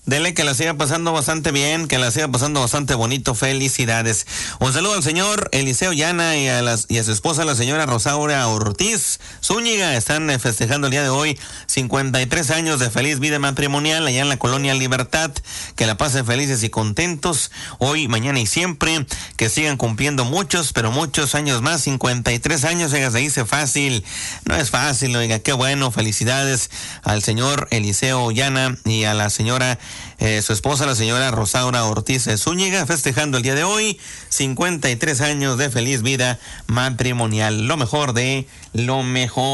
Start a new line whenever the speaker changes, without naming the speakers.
Dele que la siga pasando bastante bien, que la siga pasando bastante bonito. Felicidades. Un saludo al señor Eliseo Llana y a su esposa, la señora Rosaura Ortiz Zúñiga. Están festejando el día de hoy 53 años de feliz vida matrimonial allá en la colonia Libertad. Que la pasen felices y contentos hoy, mañana y siempre. Que sigan cumpliendo muchos, pero muchos años más. 53 años, oiga, se dice fácil. No es fácil, oiga, qué bueno. Felicidades al señor Eliseo Llana y a la señora, su esposa, la señora Rosaura Ortiz Zúñiga, festejando el día de hoy 53 años de feliz vida matrimonial. Lo mejor de lo mejor.